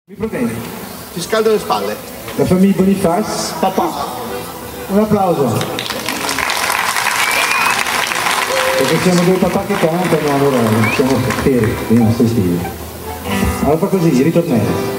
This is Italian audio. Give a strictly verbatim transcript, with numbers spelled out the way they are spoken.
Mi proteggi. Ti scaldo le spalle. La famiglia Boniface. Papà. Un applauso. Perché siamo due papà che cantano, allora siamo fieri, io non sto stile. Allora fa così, ritornello.